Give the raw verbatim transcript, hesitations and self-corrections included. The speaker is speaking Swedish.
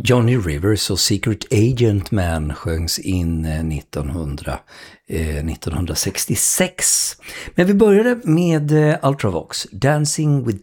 Johnny Rivers och Secret Agent Man sjöngs in nittonhundra, eh, nittonhundrasextiosex. Men vi började med eh, Ultravox, Dancing with